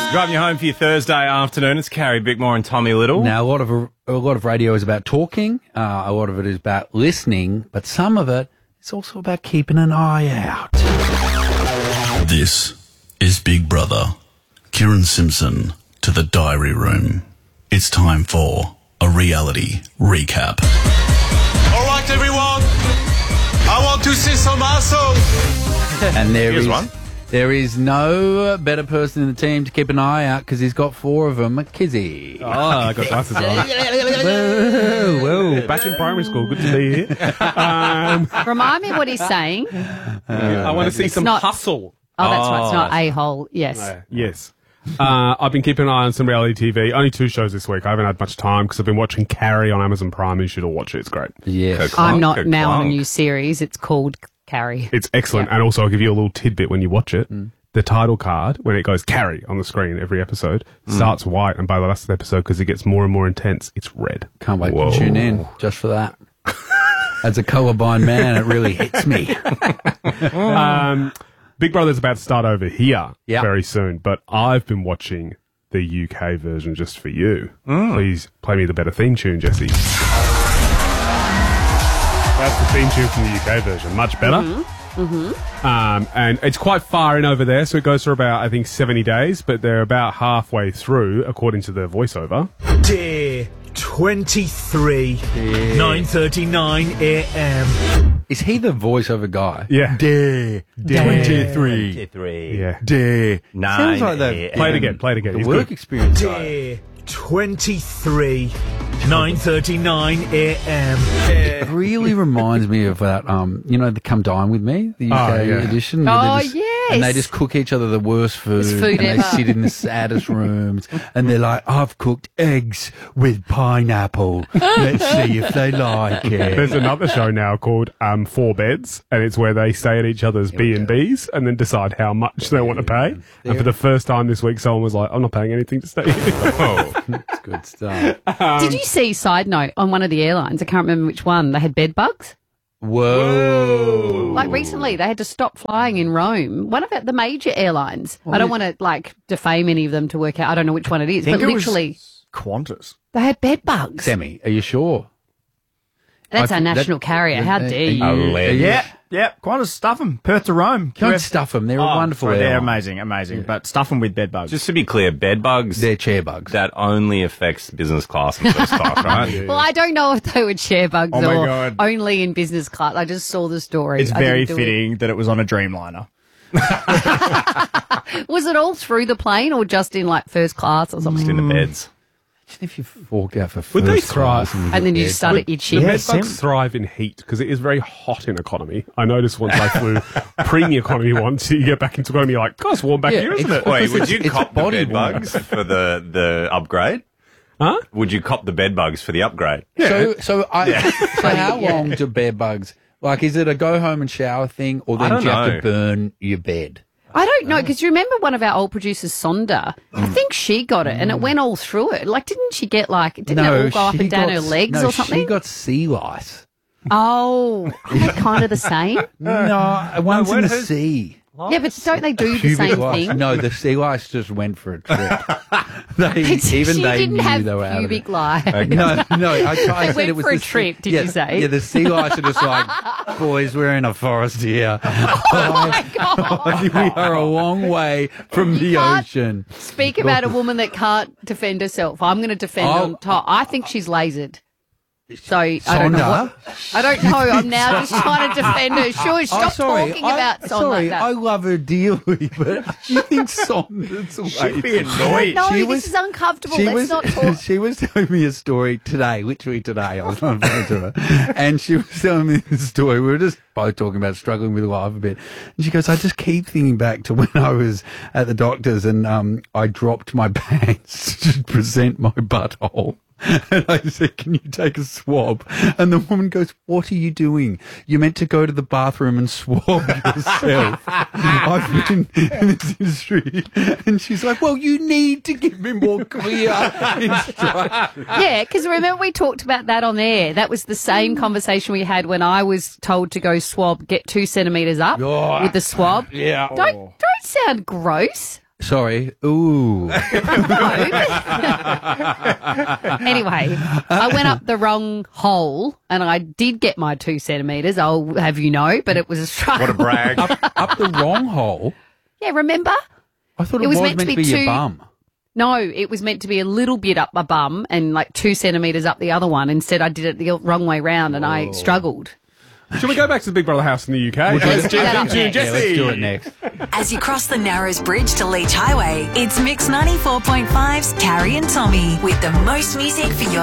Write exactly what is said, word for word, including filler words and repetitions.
Driving you home for your Thursday afternoon. It's Carrie Bickmore and Tommy Little. Now, a lot of a lot of radio is about talking. Uh, a lot of it is about listening, but some of it is also about keeping an eye out. This is Big Brother. Kieran Simpson to the diary room. It's time for a reality recap. All right, everyone. I want to see some assholes. And there Here's is one. there is no better person in the team to keep an eye out because he's got four of them. Kizzy. Oh, I got glasses on. Whoa, whoa, back in primary school. Good to be here. Um, Remind me what he's saying. I want to see It's some not- hustle. Oh, that's right. It's not a-hole. Yes. Yes. Uh, I've been keeping an eye on some reality T V. Only two shows this week. I haven't had much time because I've been watching Carrie on Amazon Prime. You should all watch it. It's great. Yes. I'm not Clunk, now on a clunk. new series. It's called Carrie. It's excellent. And also, I'll give you a little tidbit when you watch it. The title card, when it goes Carrie on the screen every episode, starts white. And by the last episode, because it gets more and more intense, it's red. Can't wait Whoa. to tune in just for that. As a colourblind man, it really hits me. Um, Big Brother's about to start over here Yeah. very soon, but I've been watching the U K version just for you. Please play me the better theme tune, Jesse. That's the theme tune from the U K version. Much better. Um, and it's quite far in over there, so it goes for about, I think, seventy days, but they're about halfway through, according to the voiceover. Dear twenty-three, nine thirty-nine a m. Is he the voiceover guy? Yeah. Day. twenty-three. Three. Yeah. Day. Nine. Sounds like the, Play it again, play it again. the He's work good. experience guy. Dear twenty-three, nine thirty-nine a m. It really reminds me of that, um, you know, the Come Dine With Me, the U K Oh, yeah. edition. where Oh, they just- yes. And they just cook each other the worst food. It's food and ever. they sit in the saddest rooms. And they're like, I've cooked eggs with pineapple. Let's see if they like it. There's another show now called um, Four Beds, and it's where they stay at each other's B and B's and then decide how much they want to pay. And for the first time this week, someone was like, I'm not paying anything to stay here. Oh. It's good stuff. Did you see, side note, on one of the airlines, I can't remember which one, they had bed bugs? Whoa. Like recently, they had to stop flying in Rome. One of the major airlines. I don't want to like defame any of them to work out. I don't know which one it is, but literally, Qantas. they had bed bugs. Sammy, are you sure? That's I our think national that- carrier. How are dare you? are Alleged. you- Yeah, yeah. Qantas, stuff them. Perth to Rome. Don't Q F stuff them. They're a Oh, wonderful sorry, They're airline. amazing, amazing. But stuff them with bed bugs. Just to be clear, bed bugs, They're chair bugs. that only affects business class and first class, right? Well, I don't know if they were chair bugs Oh my or God. only in business class. I just saw the story. it's I very didn't do it. fitting that it was on a Dreamliner. Was it all through the plane or just in like first class or something? Just in the beds. Imagine if you fork out for Would they first class thrive? And then you just started The itching. Yeah, bed Sim- bugs thrive in heat because it is very hot in economy. I noticed once I flew premium economy once, you get back into economy, you're like, God, it's warm back Yeah, here, isn't it's- it? Wait, Because would you it's- it's cop the body bed warmer. bugs for the, the upgrade? Huh? Would you cop the bed bugs for the upgrade? So, so, I, so how Yeah. long do bed bugs? Like, is it a go home and shower thing, or I then don't do you have know. to burn your bed? I don't know, because you remember one of our old producers, Sonda, I think she got it and it went all through it. Like, didn't she get like, didn't it all go up she and down got- her legs no, or something? She got sea lice. Oh, are they kind of the same? No, one's in weren't the hers- sea. Yeah, but don't they do the Pubic same lice. thing? No, the sea lice just went for a trip. they, It's- even she they didn't knew have they were out of it. pubic lice. No, no, I, I said went it was for a the sea- trip, did yeah, you say? Yeah, the sea lice are just like, boys, we're in a forest here. Oh my God. we are a long way from the can't ocean. Speak about a woman that can't defend herself. I'm going to defend Oh. on top. I think she's lasered. So I don't know. Sonda? What, I don't know. I'm now just trying to defend her. Sure, stop Oh, sorry. talking I, about Son sorry, like that. I love her dearly, but you think Sonda's She'd be annoyed. no, she this was- is uncomfortable. She Let's was, not talk. she was telling me a story today, literally today. I was on the phone to her, and she was telling me this story. We were just both talking about struggling with life a bit, and she goes, "I just keep thinking back to when I was at the doctor's, and um, I dropped my pants to present my butthole." And I said, "Can you take a swab?" And the woman goes, "What are you doing? You're meant to go to the bathroom and swab yourself." I've been in this industry. And she's like, "Well, you need to give me more clear instructions." Yeah, because remember we talked about that on air. That was the same conversation we had when I was told to go swab, get two centimetres up Oh, with the swab. yeah. Don't don't sound gross. Sorry. Ooh. Anyway, I went up the wrong hole and I did get my two centimetres, I'll have you know, but it was a struggle. What a brag. Up the wrong hole? Yeah, remember? I thought it, was, meant, to be, two, your bum. No, it was meant to be a little bit up my bum and like two centimetres up the other one. Instead, I did it the wrong way round and I struggled. Shall we go back to the Big Brother house in the U K? Let's do that up next. Yeah, let's do it next. As you cross the Narrows Bridge to Leach Highway, it's Mix ninety-four point five's Carrie and Tommy with the most music for your